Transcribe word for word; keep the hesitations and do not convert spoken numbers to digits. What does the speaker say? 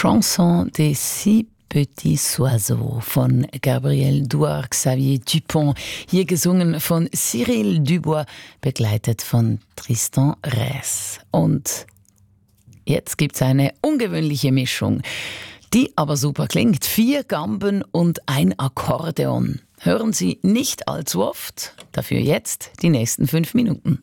Chanson des six petits oiseaux von Gabriel Douard, Xavier Dupont, hier gesungen von Cyril Dubois, begleitet von Tristan Res. Und jetzt gibt's eine ungewöhnliche Mischung, die aber super klingt. Vier Gamben und ein Akkordeon. Hören Sie nicht allzu oft, dafür jetzt die nächsten fünf Minuten.